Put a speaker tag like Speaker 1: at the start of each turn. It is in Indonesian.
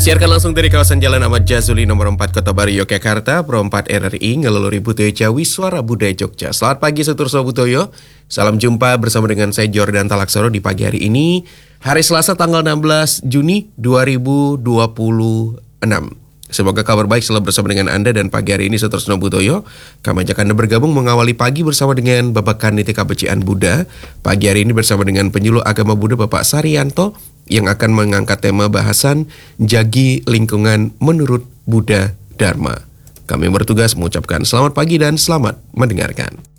Speaker 1: Siarkan langsung dari kawasan Jalan Ahmad Jazuli nomor 4 Kota Baru Yogyakarta, Pro 4 RRI Ngeluluri Butoyo Jawi Suara Budaya Jogja. Selamat pagi Seturso Butoyo. Salam jumpa bersama dengan saya Jordan Talaksoro di pagi hari ini, hari Selasa tanggal 16 Juni 2026. Semoga kabar baik selalu bersama dengan Anda, dan pagi hari ini Seturso Butoyo kami ajak Anda bergabung mengawali pagi bersama dengan Bapak Kaniteka Becian Buddha. Pagi hari ini bersama dengan penyuluh agama Buddha Bapak Saryanto yang akan mengangkat tema bahasan Jagi Lingkungan Menurut Buddha Dharma. Kami bertugas mengucapkan selamat pagi dan selamat mendengarkan.